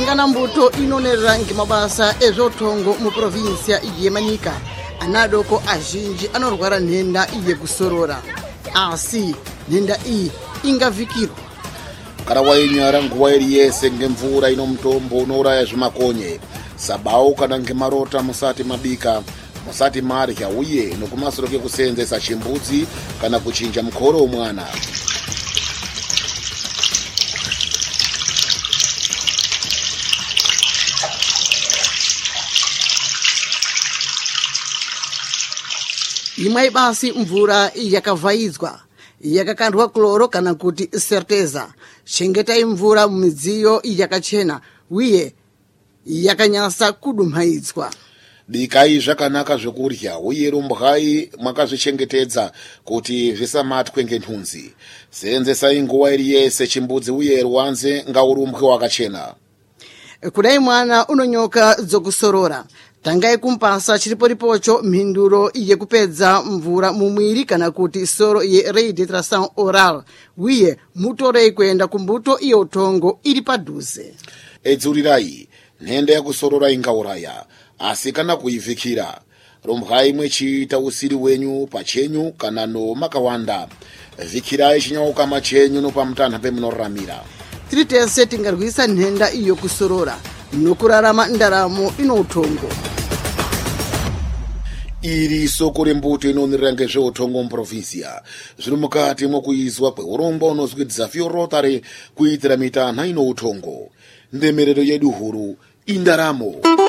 malingana mbuto inonerera ngimabasa ezvotongo mu provinsia yeManyika anadoko azhinji anorwara nhenda yekusorora, asi nhenda iyi ingavikirwa kana wainyara nguva iri yese ngemvura ino mutombo unouraya zvimakonye. Sabau kana ngemarota musati mabika, musati marya uye nokumasoro kekuseenzesa chimbudzi kana kuchinja mukoro womwana. imwe basi mvura yakavhaidzwa yakakandwa kloro kana kuti certeza. Chengetai mvura mumidziyo yakachena uye yakanyasa kudumhaidzwa. Bikai zvakanaka zvekurya uye rumbwai mwakazvichengetedza kuti zvisamatwe ngenhunzi. Seenzesai nguva iri yese chimbudzi uye rwanze ngaurumbwe wakachena. Kudai mwana unonyoka dzokusorora, tangai kumpasa chiriporipocho mhinduro yekupedza mvura mumwiri kana kuti soro ye-rehydration oral uye mutorei kuenda kumbuto iyo tongo iri padhuze. Edzurirai nhenda yakusorora ingauraya, asi kana kuivhikira rumbwai mwechiita usiri wenyu pachenyu kana nomakawanda. Vhikirai chinyaukama chenyu nopamutanha pemunoramira. Tiri tese tingarwisa nhenda iyo kusorora nokurarama ndaramo ino utongo. Iri soko rembuto inonerera ngezveutongo muprovinsia zviri mukati mwokuizwa kweurongwa unozwi Desafio Rotary kuitira mitanha ino utongo. Ndemerero yedu huru indaramo.